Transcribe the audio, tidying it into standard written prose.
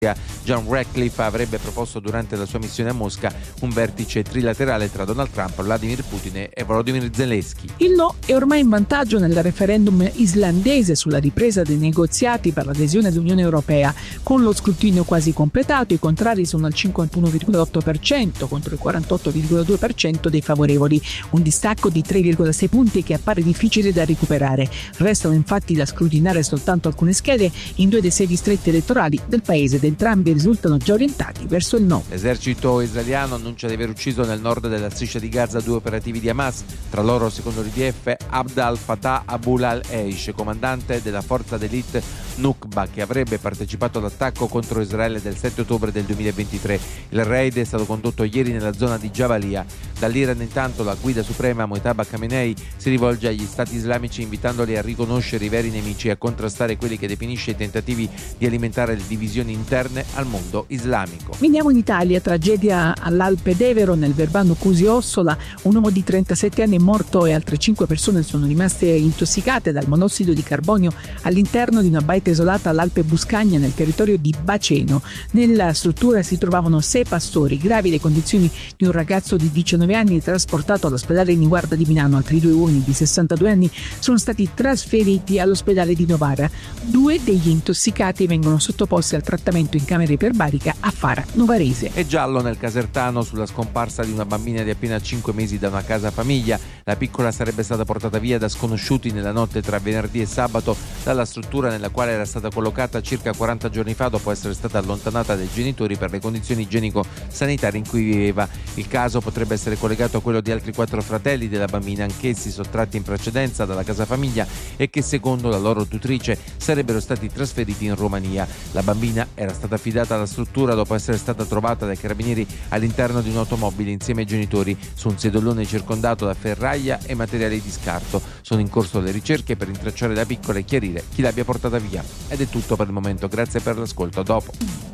John Ratcliffe avrebbe proposto durante la sua missione a Mosca un vertice trilaterale tra Donald Trump, Vladimir Putin e Volodymyr Zelensky. Il no è ormai in vantaggio nel referendum islandese sulla ripresa dei negoziati per l'adesione all'Unione Europea. Con lo scrutinio quasi completato, i contrari sono al 51,8% contro il 48,2% dei favorevoli, un distacco di 3,6 punti che appare difficile da recuperare. Restano infatti da scrutinare soltanto alcune schede in 2 dei 6 distretti elettorali del paese ed entrambi risultano già orientati verso il no. L'esercito israeliano annuncia di aver ucciso nel nord della striscia di Gaza 2 operativi di Hamas, tra loro, secondo l'IDF, Abd al-Fattah Abu al-Eish, comandante della forza d'élite Nukba, che avrebbe partecipato all'attacco contro Israele del 7 ottobre del 2023. Il raid è stato condotto ieri nella zona di Jabalia. Dall'Iran intanto la guida suprema Mojtaba Khamenei si rivolge agli stati islamici invitandoli a riconoscere i veri nemici e a contrastare quelli che definisce i tentativi di alimentare le divisioni interne al mondo islamico. Veniamo in Italia, tragedia all'Alpe d'Evero nel Verbano Cusio-Ossola, un uomo di 37 anni è morto e altre 5 persone sono rimaste intossicate dal monossido di carbonio all'interno di una baita isolata all'Alpe Buscagna nel territorio di Baceno. Nella struttura si trovavano 6 pastori, gravi le condizioni di un ragazzo di 19 anni trasportato all'ospedale Niguarda di Milano. Altri 2 uomini di 62 anni sono stati trasferiti all'ospedale di Novara. 2 degli intossicati vengono sottoposti al trattamento in camera iperbarica a Fara Novarese. È giallo nel Casertano sulla scomparsa di una bambina di appena 5 mesi da una casa famiglia. La piccola sarebbe stata portata via da sconosciuti nella notte tra venerdì e sabato dalla struttura nella quale era stata collocata circa 40 giorni fa dopo essere stata allontanata dai genitori per le condizioni igienico-sanitarie in cui viveva. Il caso potrebbe essere collegato a quello di altri 4 fratelli della bambina, anch'essi sottratti in precedenza dalla casa famiglia e che secondo la loro tutrice sarebbero stati trasferiti in Romania. La bambina era stata affidata alla struttura dopo essere stata trovata dai carabinieri all'interno di un'automobile insieme ai genitori su un sedolone circondato da ferraglia e materiali di scarto. Sono in corso le ricerche per intracciare la piccola e chiarire chi l'abbia portata via. Ed è tutto per il momento, grazie per l'ascolto, a dopo.